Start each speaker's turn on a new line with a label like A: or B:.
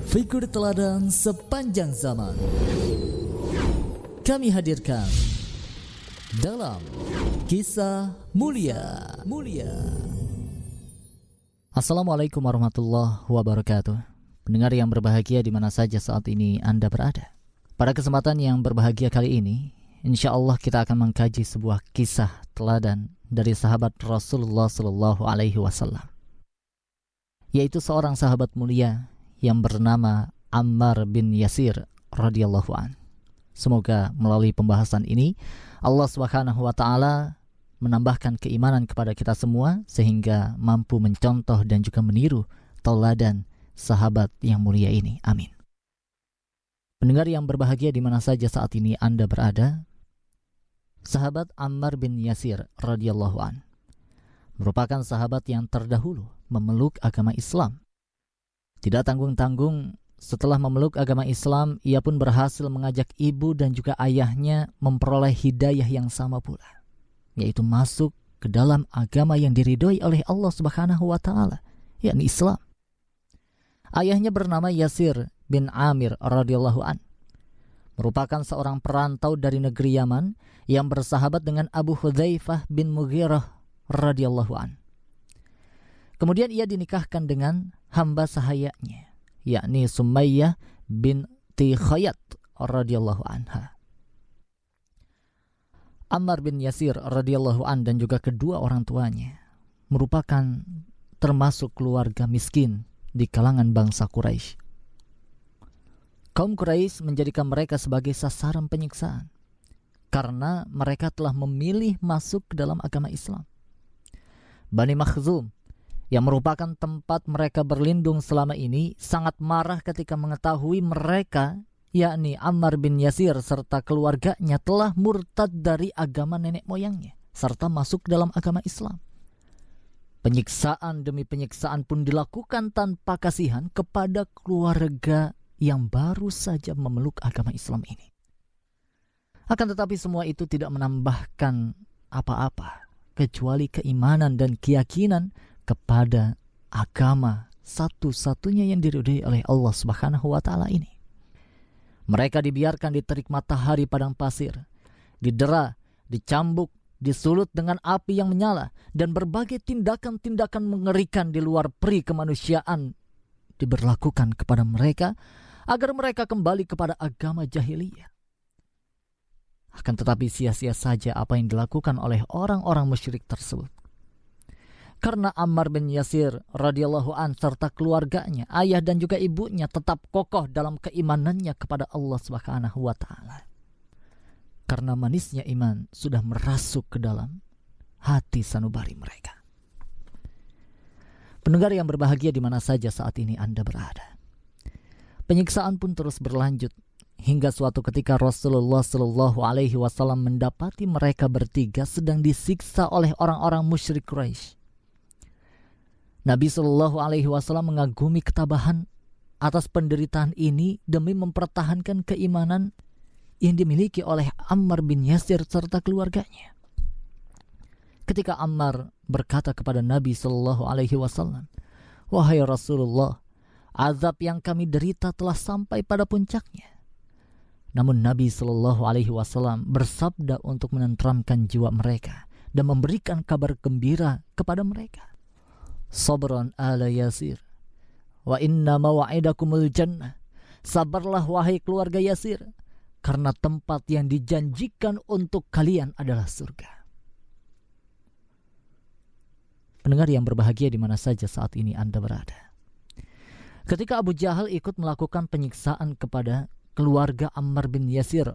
A: Figur teladan sepanjang zaman kami hadirkan dalam Kisah Mulia. Assalamualaikum warahmatullahi wabarakatuh. Pendengar yang berbahagia di mana saja saat ini Anda berada. Pada kesempatan yang berbahagia kali ini, insya Allah kita akan mengkaji sebuah kisah teladan dari sahabat Rasulullah SAW, yaitu seorang sahabat mulia yang bernama Ammar bin Yasir radhiyallahu an. Semoga melalui pembahasan ini Allah Subhanahu wa taala menambahkan keimanan kepada kita semua sehingga mampu mencontoh dan juga meniru tauladan sahabat yang mulia ini. Amin. Pendengar yang berbahagia di mana saja saat ini Anda berada, sahabat Ammar bin Yasir radhiyallahu an merupakan sahabat yang terdahulu memeluk agama Islam. Tidak tanggung-tanggung, setelah memeluk agama Islam, ia pun berhasil mengajak ibu dan juga ayahnya memperoleh hidayah yang sama pula, yaitu masuk ke dalam agama yang diridhoi oleh Allah Subhanahu wa taala, yakni Islam. Ayahnya bernama Yasir bin Amir radhiyallahu an, merupakan seorang perantau dari negeri Yaman yang bersahabat dengan Abu Hudzaifah bin Mughirah radhiyallahu an. Kemudian ia dinikahkan dengan hamba sahayanya, yakni Sumayyah binti Khayyat radhiyallahu anha. Ammar bin Yasir radhiyallahu an dan juga kedua orang tuanya merupakan termasuk keluarga miskin di kalangan bangsa Quraisy. Kaum Quraisy menjadikan mereka sebagai sasaran penyiksaan karena mereka telah memilih masuk ke dalam agama Islam. Bani Makhzum, yang merupakan tempat mereka berlindung selama ini, sangat marah ketika mengetahui mereka, yakni Ammar bin Yasir serta keluarganya, telah murtad dari agama nenek moyangnya serta masuk dalam agama Islam. Penyiksaan demi penyiksaan pun dilakukan tanpa kasihan kepada keluarga yang baru saja memeluk agama Islam ini. Akan tetapi semua itu tidak menambahkan apa-apa kecuali keimanan dan keyakinan kepada agama satu-satunya yang diridhoi oleh Allah Subhanahu wa taala ini. Mereka dibiarkan diterik matahari padang pasir, didera, dicambuk, disulut dengan api yang menyala, dan berbagai tindakan-tindakan mengerikan di luar peri kemanusiaan diberlakukan kepada mereka agar mereka kembali kepada agama jahiliyah. Akan tetapi sia-sia saja apa yang dilakukan oleh orang-orang musyrik tersebut. Karena Ammar bin Yasir radhiyallahu an serta keluarganya, ayah dan juga ibunya tetap kokoh dalam keimanannya kepada Allah Subhanahu wa taala. Karena manisnya iman sudah merasuk ke dalam hati sanubari mereka. Pendengar yang berbahagia di mana saja saat ini Anda berada. Penyiksaan pun terus berlanjut hingga suatu ketika Rasulullah sallallahu alaihi wasallam mendapati mereka bertiga sedang disiksa oleh orang-orang musyrik Quraisy. Nabi Shallallahu Alaihi Wasallam mengagumi ketabahan atas penderitaan ini demi mempertahankan keimanan yang dimiliki oleh Ammar bin Yasir serta keluarganya. Ketika Ammar berkata kepada Nabi Shallallahu Alaihi Wasallam, "Wahai Rasulullah, azab yang kami derita telah sampai pada puncaknya." Namun Nabi Shallallahu Alaihi Wasallam bersabda untuk menenteramkan jiwa mereka dan memberikan kabar gembira kepada mereka. Sabran ala Yasir, wa inna maw'idakumul jannah. Sabarlah wahai keluarga Yasir, karena tempat yang dijanjikan untuk kalian adalah surga. Pendengar yang berbahagia di mana saja saat ini Anda berada. Ketika Abu Jahal ikut melakukan penyiksaan kepada keluarga Ammar bin Yasir